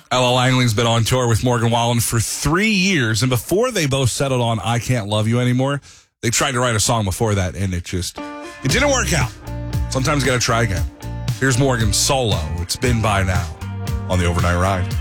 Ella Langley's been on tour with Morgan Wallen for 3 years, and before they both settled on I Can't Love You Anymore, they tried to write a song before that, and it didn't work out. Sometimes you got to try again. Here's Morgan's solo. It's Been By Now on the Overnight Ride.